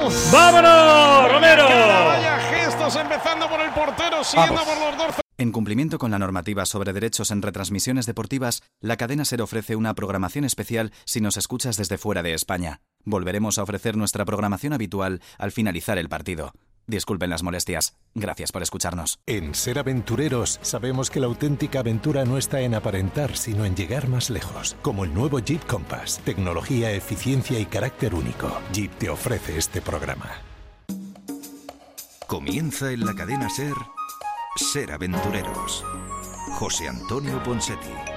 ¡Vámonos! ¡Vámonos, Romero! Vaya gestos, empezando por el portero, siguiendo por los dos. En cumplimiento con la normativa sobre derechos en retransmisiones deportivas, la cadena SER ofrece una programación especial si nos escuchas desde fuera de España. Volveremos a ofrecer nuestra programación habitual al finalizar el partido. Disculpen las molestias. Gracias por escucharnos. En Ser Aventureros sabemos que la auténtica aventura no está en aparentar, sino en llegar más lejos. Como el nuevo Jeep Compass. Tecnología, eficiencia y carácter único. Jeep te ofrece este programa. Comienza en la cadena SER, Ser Aventureros. José Antonio Ponseti.